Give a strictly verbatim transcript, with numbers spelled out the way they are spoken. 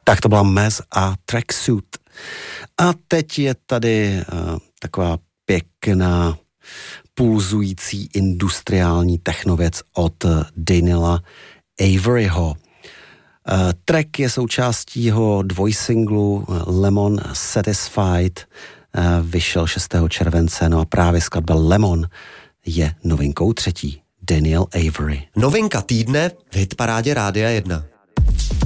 Tak to byla Mez a Tracksuit. A teď je tady uh, taková pěkná, pulzující industriální technověc od Daniela Averyho. Uh, track je součástí jeho dvojsinglu Lemon Satisfied, uh, vyšel šestého července, no a právě skladba Lemon je novinkou třetí. Daniel Avery. Novinka týdne v hitparádě Rádia jedna.